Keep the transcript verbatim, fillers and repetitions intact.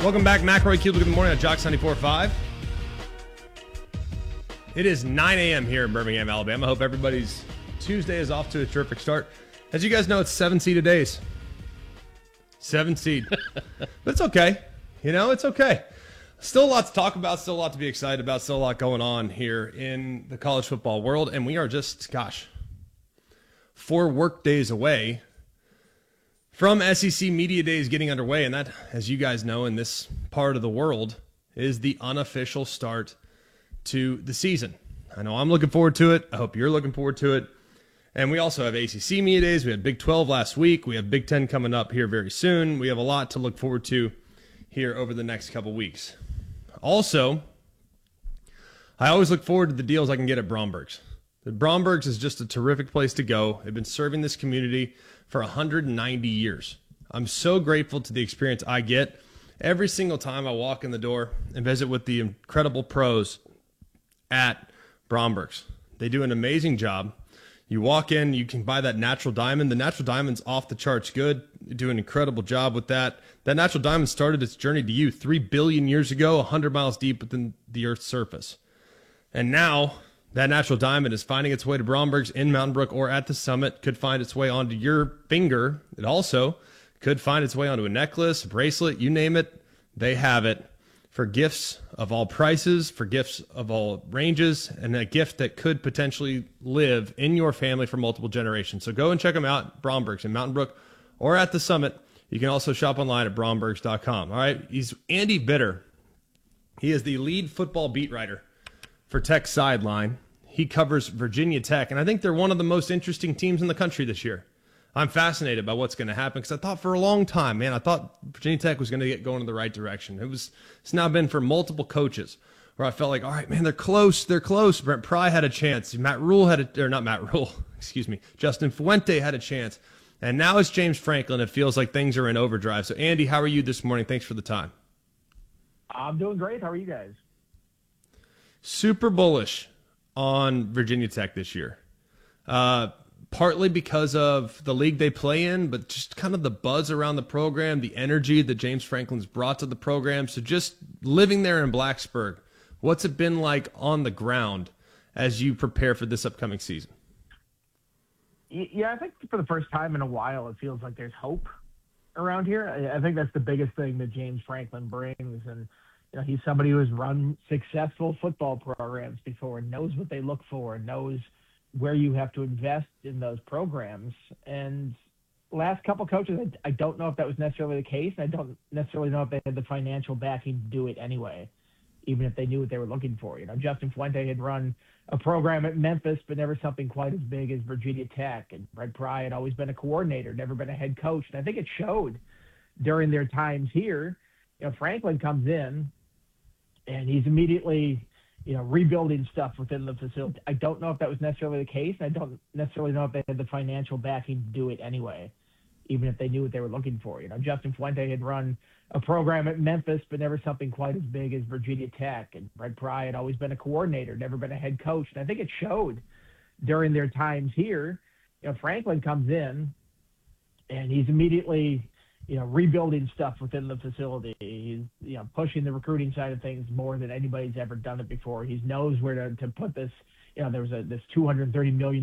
Welcome back, McElroy Cube. Good morning on Jox ninety-four point five. It is nine a.m. here in Birmingham, Alabama. I hope everybody's Tuesday is off to a terrific start. As you guys know, it's seven seed a days. Seven seed. But it's okay. You know, it's okay. Still a lot to talk about, still a lot to be excited about, still a lot going on here in the college football world. And we are just, gosh, four work days away from S E C Media Days getting underway. And that, as you guys know, in this part of the world, is the unofficial start to the season. I know I'm looking forward to it. I hope you're looking forward to it. And we also have A C C Media Days. We had Big twelve last week. We have Big ten coming up here very soon. We have a lot to look forward to here over the next couple weeks. Also, I always look forward to the deals I can get at Bromberg's. The Bromberg's is just a terrific place to go. They've been serving this community for one hundred ninety years. I'm so grateful to the experience I get every single time I walk in the door and visit with the incredible pros at Bromberg's. They do an amazing job. You walk in, you can buy that natural diamond. The natural diamond's off the charts good. They do an incredible job with that. That natural diamond started its journey to you three billion years ago, one hundred miles deep within the Earth's surface. And now that natural diamond is finding its way to Bromberg's in Mountain Brook or at the summit, could find its way onto your finger. It also could find its way onto a necklace, a bracelet, you name it. They have it for gifts of all prices, for gifts of all ranges, and a gift that could potentially live in your family for multiple generations. So go and check them out, Bromberg's in Mountain Brook or at the summit. You can also shop online at brombergs dot com. All right, he's Andy Bitter. He is the lead football beat writer for Tech Sideline. He covers Virginia Tech, and I think they're one of the most interesting teams in the country this year. I'm fascinated by what's going to happen because I thought for a long time, man, I thought Virginia Tech was going to get going in the right direction. It was, it's now been for multiple coaches where I felt like, all right, man, they're close, they're close. Brent Pry had a chance. Matt Rule had a, or not Matt Rule, excuse me, Justin Fuente had a chance. And now it's James Franklin. It feels like things are in overdrive. So, Andy, how are you this morning? Thanks for the time. I'm doing great. How are you guys? Super bullish on Virginia Tech this year. Uh, partly because of the league they play in, but just kind of the buzz around the program, the energy that James Franklin's brought to the program. So just living there in Blacksburg, what's it been like on the ground as you prepare for this upcoming season? Yeah, I think for the first time in a while, it feels like there's hope around here. I think that's the biggest thing that James Franklin brings. And, you know, he's somebody who has run successful football programs before and knows what they look for, knows where you have to invest in those programs. And last couple coaches, I, I don't know if that was necessarily the case. I don't necessarily know if they had the financial backing to do it anyway, even if they knew what they were looking for. You know, Justin Fuente had run a program at Memphis, but never something quite as big as Virginia Tech. And Brent Pry had always been a coordinator, never been a head coach. And I think it showed during their times here. You know, Franklin comes in and he's immediately, you know, rebuilding stuff within the facility. I don't know if that was necessarily the case. I don't necessarily know if they had the financial backing to do it anyway, even if they knew what they were looking for. You know, Justin Fuente had run a program at Memphis, but never something quite as big as Virginia Tech. And Brent Pry had always been a coordinator, never been a head coach. And I think it showed during their times here. You know, Franklin comes in and he's immediately, you know, rebuilding stuff within the facility. He's, you know, pushing the recruiting side of things more than anybody's ever done it before. He knows where to, to put this. You know, there was a this two hundred thirty million